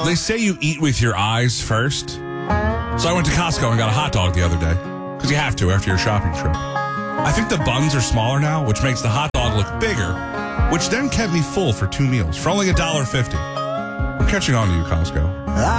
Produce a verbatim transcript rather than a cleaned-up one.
They say you eat with your eyes first. So I went to Costco and got a hot dog the other day. Because you have to after your shopping trip. I think the buns are smaller now, which makes the hot dog look bigger, which then kept me full for two meals for only one dollar fifty. I'm catching on to you, Costco.